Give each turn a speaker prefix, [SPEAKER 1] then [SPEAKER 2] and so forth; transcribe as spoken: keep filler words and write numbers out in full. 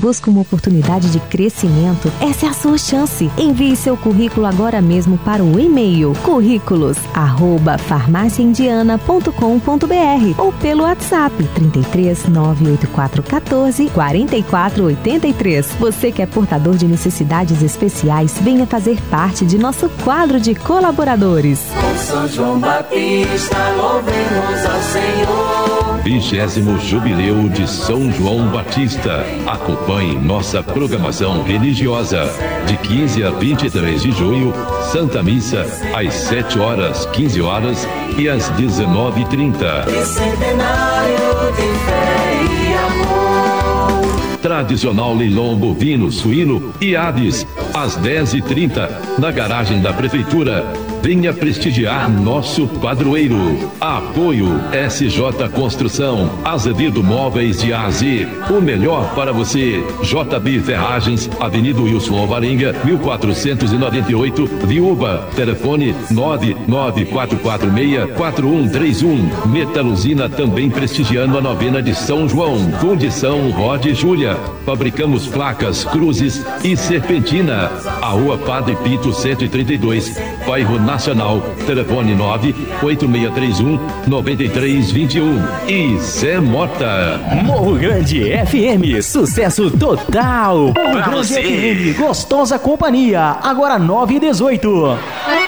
[SPEAKER 1] busca uma oportunidade de crescimento, essa é a sua chance. Envie seu currículo agora mesmo para o e-mail currículos arroba farmácia indiana ponto com ponto br ou pelo WhatsApp trinta e três, nove oito quatro um quatro, quatro quatro oito três. Você que é portador de necessidades especiais, venha fazer parte de nosso quadro de colaboradores.
[SPEAKER 2] Com São João Batista, louvemos ao Senhor.
[SPEAKER 3] Vigésimo Jubileu de São João Batista. Acompanhe nossa programação religiosa. De quinze a vinte e três de junho, Santa Missa, às sete horas, quinze horas e às dezenove e trinta.
[SPEAKER 2] Centenário de fé e amor.
[SPEAKER 3] Tradicional leilão bovino, suíno e aves, às dez e trinta, na garagem da Prefeitura. Venha prestigiar nosso padroeiro. Apoio S J Construção, Azevedo Móveis de A a Z. O melhor para você. J B Ferragens, Avenida Wilson Alvarenga, mil quatrocentos e noventa e oito, Viúva. Telefone nove nove quatro quatro seis, quatro um três um. Metaluzina também prestigiando a novena de São João. Fundição Rod e Júlia. Fabricamos placas, cruzes e serpentina. A Rua Padre Pito cento e trinta e dois, bairro Nacional. Telefone nove oito seis três um, nove três dois um. E Zé Mota.
[SPEAKER 4] Morro Grande F M, sucesso total. Morro
[SPEAKER 5] Pra
[SPEAKER 4] Grande
[SPEAKER 5] você.
[SPEAKER 4] F M, gostosa companhia. Agora nove e dezoito.